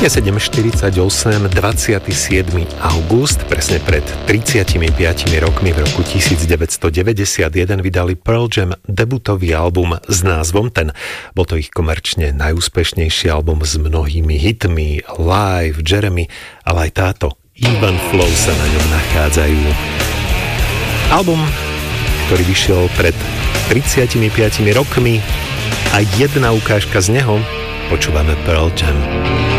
Je 7.48, 27. august, presne pred 35 rokmi v roku 1991 vydali Pearl Jam debutový album s názvom Ten. Bol to ich komerčne najúspešnejší album s mnohými hitmi, Live, Jeremy, ale aj táto Even Flow sa na ňom nachádzajú. Album, ktorý vyšiel pred 35 rokmi a jedna ukážka z neho, počúvame Pearl Jam.